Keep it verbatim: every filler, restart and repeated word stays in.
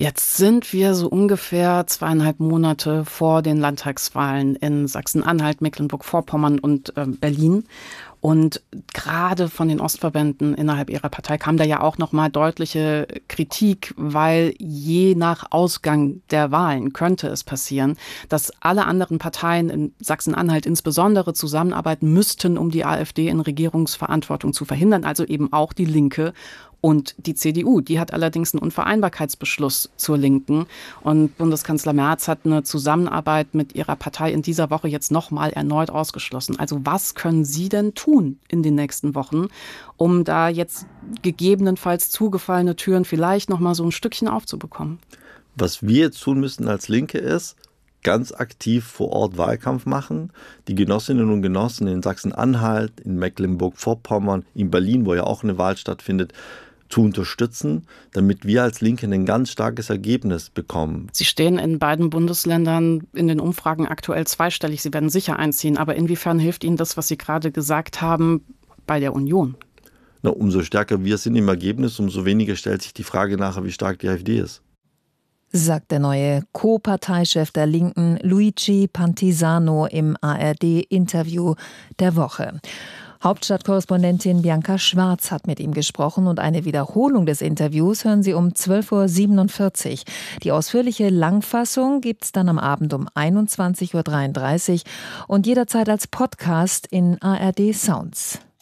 Jetzt sind wir so ungefähr zweieinhalb Monate vor den Landtagswahlen in Sachsen-Anhalt, Mecklenburg-Vorpommern und äh, Berlin. Und gerade von den Ostverbänden innerhalb ihrer Partei kam da ja auch nochmal deutliche Kritik, weil je nach Ausgang der Wahlen könnte es passieren, dass alle anderen Parteien in Sachsen-Anhalt insbesondere zusammenarbeiten müssten, um die AfD in Regierungsverantwortung zu verhindern, also eben auch die Linke. Und die C D U, die hat allerdings einen Unvereinbarkeitsbeschluss zur Linken. Und Bundeskanzler Merz hat eine Zusammenarbeit mit ihrer Partei in dieser Woche jetzt nochmal erneut ausgeschlossen. Also was können Sie denn tun in den nächsten Wochen, um da jetzt gegebenenfalls zugefallene Türen vielleicht nochmal so ein Stückchen aufzubekommen? Was wir jetzt tun müssen als Linke ist, ganz aktiv vor Ort Wahlkampf machen. Die Genossinnen und Genossen in Sachsen-Anhalt, in Mecklenburg-Vorpommern, in Berlin, wo ja auch eine Wahl stattfindet, zu unterstützen, damit wir als Linke ein ganz starkes Ergebnis bekommen. Sie stehen in beiden Bundesländern in den Umfragen aktuell zweistellig. Sie werden sicher einziehen. Aber inwiefern hilft Ihnen das, was Sie gerade gesagt haben, bei der Union? Na, umso stärker wir sind im Ergebnis, umso weniger stellt sich die Frage nachher, wie stark die AfD ist. Sagt der neue Co-Parteichef der Linken Luigi Pantisano im A R D-Interview der Woche. Hauptstadtkorrespondentin Bianca Schwarz hat mit ihm gesprochen und eine Wiederholung des Interviews hören Sie um zwölf Uhr siebenundvierzig. Die ausführliche Langfassung gibt's dann am Abend um einundzwanzig Uhr dreiunddreißig und jederzeit als Podcast in A R D Sounds.